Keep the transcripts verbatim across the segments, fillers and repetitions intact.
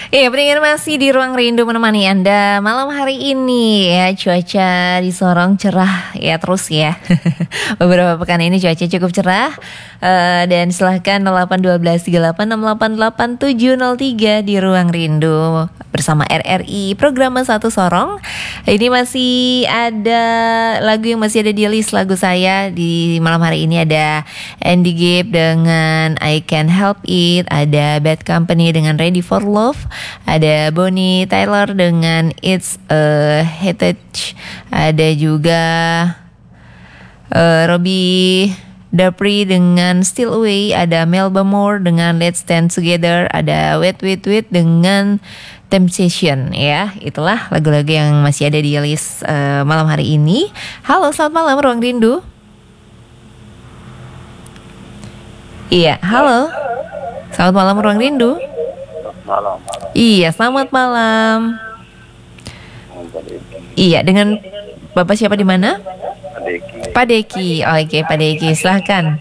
Iya, pendengar masih di Ruang Rindu menemani Anda malam hari ini ya. Cuaca di Sorong cerah ya terus ya. Beberapa pekan ini cuaca cukup cerah. Uh, dan silahkan nol delapan satu dua tiga delapan enam delapan delapan tujuh nol tiga di Ruang Rindu bersama R R I Program satu Sorong. Ini masih ada lagu yang masih ada di list lagu saya di malam hari ini. Ada Andy Gibb dengan I Can't Help It, ada Bad Company dengan Ready for Love, ada Bonnie Tyler dengan It's a Heritage, ada juga uh, Robbie Dapri dengan Still Away, ada Melba Moore dengan Let's Stand Together, ada Wait Wait Wait dengan Temptation. Ya, itulah lagu-lagu yang masih ada di list uh, malam hari ini. Halo, selamat malam Ruang Rindu. Iya, halo. Selamat malam Ruang Rindu. Malam. Iya, selamat malam. Iya, dengan Bapak siapa di mana? Pak Deki. Pak Deki. Oke, Pak Deki, silahkan.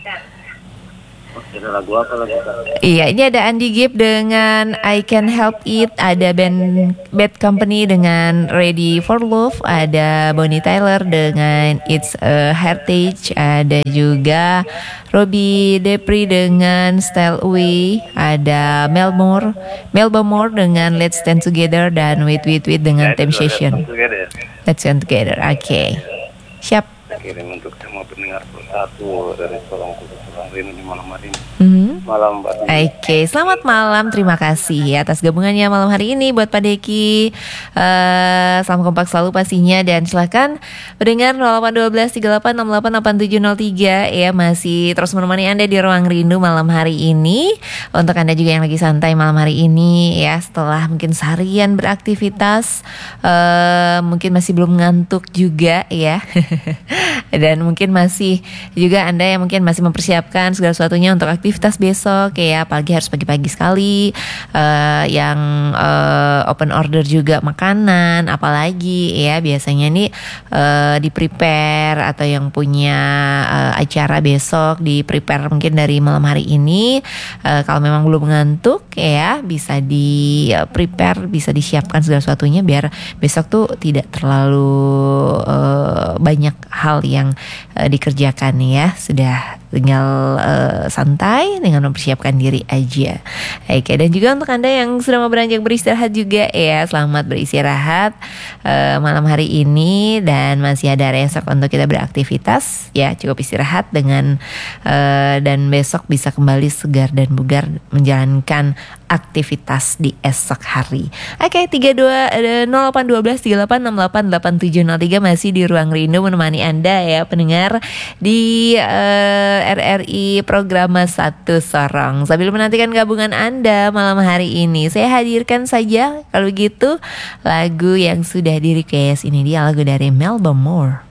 Ada lagu apa lagi? Iya, ini ada Andy Gibb dengan I Can't Help It, ada band Bad Company dengan Ready for Love, ada Bonnie Tyler dengan It's a Heritage, ada juga Robbie Dapri dengan Style Away, ada Mel Moore, Melba Moore dengan Let's Stand Together, dan Wait Wait Wait dengan Temptation. Let's Stand Together. Oke, okay. Siap. Kirim untuk semua pendengar satu dari Sorong Khusus Ruang Rindu di malam hari ini. Mm-hmm. Malam Mbak. Oke, okay, selamat malam. Terima kasih atas gabungannya malam hari ini buat Pak Deki. Uh, salam kompak selalu pastinya, dan silakan mendengar nol delapan satu dua tiga delapan enam delapan delapan tujuh nol tiga ya, masih terus menemani Anda di Ruang Rindu malam hari ini. Untuk Anda juga yang lagi santai malam hari ini ya, setelah mungkin seharian beraktivitas, uh, mungkin masih belum ngantuk juga ya. Dan mungkin masih juga Anda yang mungkin masih mempersiapkan segala sesuatunya untuk aktivitas besok ya, apalagi harus pagi-pagi sekali, uh, yang uh, open order juga makanan, apalagi ya biasanya nih uh, di prepare, atau yang punya uh, acara besok di prepare mungkin dari malam hari ini. Uh, kalau memang belum ngantuk ya, bisa di uh, prepare, bisa disiapkan segala sesuatunya biar besok tuh tidak terlalu uh, banyak hal yang uh, dikerjakan ya. Sudah tinggal uh, santai dengan mempersiapkan diri aja. Oke, dan juga untuk Anda yang sudah mau beranjak beristirahat juga ya, selamat beristirahat uh, malam hari ini, dan masih ada esok untuk kita beraktivitas ya. Cukup istirahat dengan uh, dan besok bisa kembali segar dan bugar menjalankan aktivitas di esok hari. Oke, tiga dua nol delapan satu dua tiga delapan enam delapan delapan tujuh nol tiga masih di Ruang Rindu menemani Anda ya pendengar di uh, R R I Program satu Sorong. Sambil menantikan gabungan Anda malam hari ini, saya hadirkan saja kalau gitu lagu yang sudah di request. Ini dia lagu dari Melba Moore.